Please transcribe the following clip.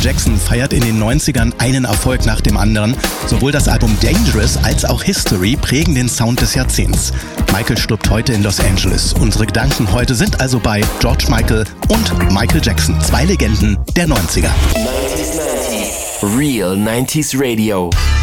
Jackson feiert in den 90ern einen Erfolg nach dem anderen. Sowohl das Album Dangerous als auch History prägen den Sound des Jahrzehnts. Michael stirbt heute in Los Angeles. Unsere Gedanken heute sind also bei George Michael und Michael Jackson, 2 Legenden der 90er. 90s. Real 90s Radio.